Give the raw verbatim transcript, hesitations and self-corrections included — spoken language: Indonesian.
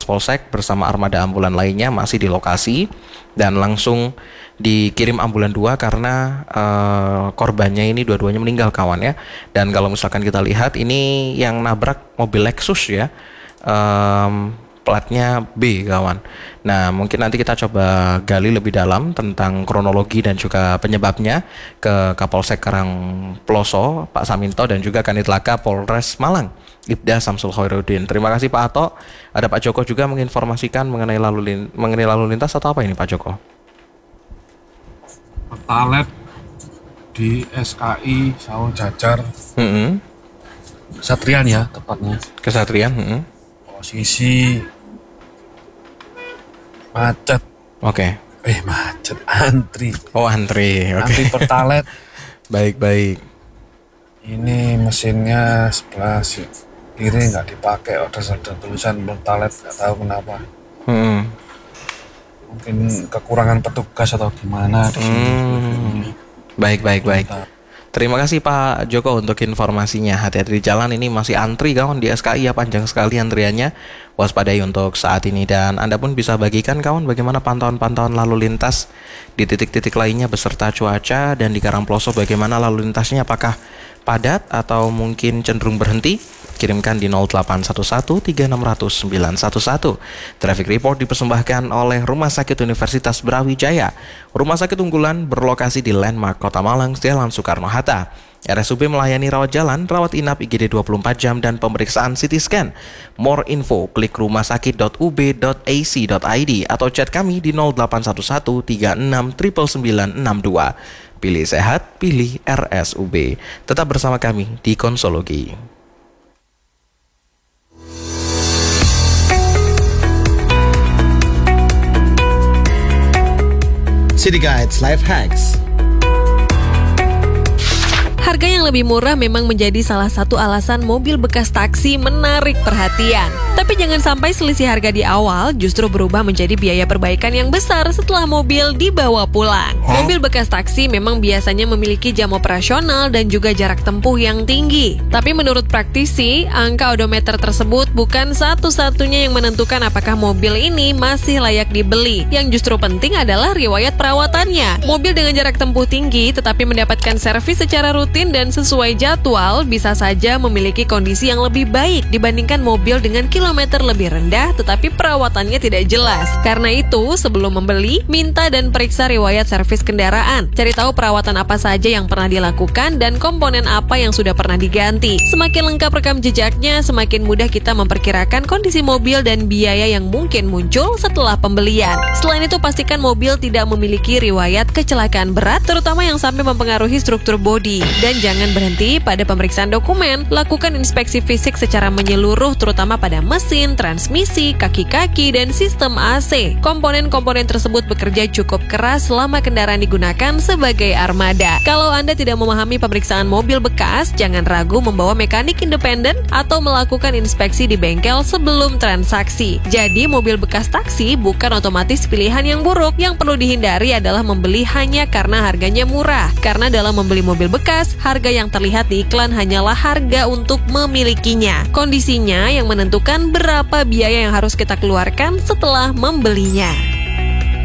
Polsek bersama armada ambulan lainnya masih di lokasi dan langsung dikirim ambulan dua karena uh, korbannya ini dua-duanya meninggal kawan ya. Dan kalau misalkan kita lihat ini yang nabrak mobil Lexus ya, um, platnya B kawan. Nah mungkin nanti kita coba gali lebih dalam tentang kronologi dan juga penyebabnya ke Kapolsek Karangploso Pak Saminto dan juga Kanit Laka Polres Malang Ibda Samsul Khairuddin. Terima kasih Pak Ato. Ada Pak Joko juga menginformasikan mengenai lalu lin- mengenai lalu lintas atau apa ini Pak Joko? Pertalet di S K I Sawo Jajar. Mm-hmm. Kesatrian ya tepatnya. Kesatrian. Mm-hmm. Posisi macet. Oke. Okay. Eh macet antri. Oh antri. Oke. Okay. Antri pertalet. Baik-baik. Ini mesinnya sebelah kiri nggak dipakai, ada ada tulisan pertalet, nggak tahu kenapa. Hmm. Mungkin kekurangan petugas atau gimana di sini. Hmm. Baik baik baik. Terima kasih Pak Joko untuk informasinya. Hati-hati di jalan, ini masih antri kawan di S K I ya, panjang sekali antriannya. Waspadai untuk saat ini. Dan Anda pun bisa bagikan kawan bagaimana pantauan-pantauan lalu lintas di titik-titik lainnya beserta cuaca, dan di Karangploso bagaimana lalu lintasnya, apakah padat atau mungkin cenderung berhenti. Kirimkan di nol delapan satu satu tiga enam nol nol sembilan satu satu. Traffic Report dipersembahkan oleh Rumah Sakit Universitas Brawijaya, rumah sakit unggulan berlokasi di Landmark Kota Malang, Jalan Soekarno-Hatta. R S U B melayani rawat jalan, rawat inap I G D dua puluh empat jam, dan pemeriksaan C T scan. More info, klik rumahsakit dot u b dot a c dot i d atau chat kami di nol delapan satu satu tiga enam sembilan sembilan enam dua. Pilih sehat, pilih R S U B. Tetap bersama kami di Konsologi. City Guides Life Hacks. Harga yang lebih murah memang menjadi salah satu alasan mobil bekas taksi menarik perhatian. Tapi jangan sampai selisih harga di awal justru berubah menjadi biaya perbaikan yang besar setelah mobil dibawa pulang. Huh? Mobil bekas taksi memang biasanya memiliki jam operasional dan juga jarak tempuh yang tinggi. Tapi menurut praktisi, angka odometer tersebut bukan satu-satunya yang menentukan apakah mobil ini masih layak dibeli. Yang justru penting adalah riwayat perawatannya. Mobil dengan jarak tempuh tinggi tetapi mendapatkan servis secara rutin dan sesuai jadwal bisa saja memiliki kondisi yang lebih baik dibandingkan mobil dengan kilometer lebih rendah tetapi perawatannya tidak jelas. Karena itu, sebelum membeli, minta dan periksa riwayat servis kendaraan. Cari tahu perawatan apa saja yang pernah dilakukan dan komponen apa yang sudah pernah diganti. Semakin lengkap rekam jejaknya, semakin mudah kita memperkirakan kondisi mobil dan biaya yang mungkin muncul setelah pembelian. Selain itu, pastikan mobil tidak memiliki riwayat kecelakaan berat, terutama yang sampai mempengaruhi struktur bodi. Dan jangan berhenti pada pemeriksaan dokumen, lakukan inspeksi fisik secara menyeluruh terutama pada mesin, transmisi, kaki-kaki, dan sistem A C. Komponen-komponen tersebut bekerja cukup keras selama kendaraan digunakan sebagai armada. Kalau Anda tidak memahami pemeriksaan mobil bekas, jangan ragu membawa mekanik independen atau melakukan inspeksi di bengkel sebelum transaksi. Jadi, mobil bekas taksi bukan otomatis pilihan yang buruk. Yang perlu dihindari adalah membeli hanya karena harganya murah. Karena dalam membeli mobil bekas, harga yang terlihat di iklan hanyalah harga untuk memilikinya. Kondisinya yang menentukan berapa biaya yang harus kita keluarkan setelah membelinya.